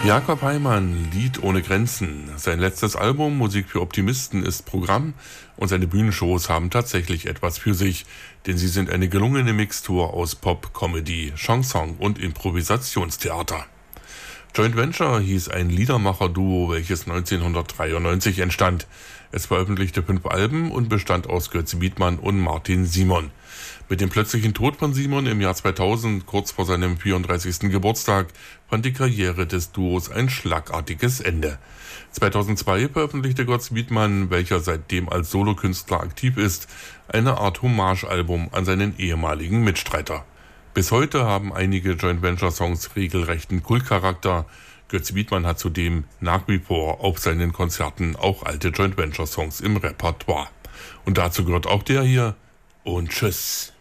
Jakob Heimann, Lied ohne Grenzen. Sein letztes Album Musik für Optimisten ist Programm und seine Bühnenshows haben tatsächlich etwas für sich, denn sie sind eine gelungene Mixtur aus Pop, Comedy, Chanson und Improvisationstheater. Joint Venture hieß ein Liedermacher-Duo, welches 1993 entstand. Es veröffentlichte 5 Alben und bestand aus Götz Wiedmann und Martin Simon. Mit dem plötzlichen Tod von Simon im Jahr 2000, kurz vor seinem 34. Geburtstag, fand die Karriere des Duos ein schlagartiges Ende. 2002 veröffentlichte Götz Wiedmann, welcher seitdem als Solokünstler aktiv ist, eine Art Hommage-Album an seinen ehemaligen Mitstreiter. Bis heute haben einige Joint Venture Songs regelrechten Kultcharakter. Götz Wiedmann hat zudem nach wie vor auf seinen Konzerten auch alte Joint Venture Songs im Repertoire. Und dazu gehört auch der hier. Und tschüss.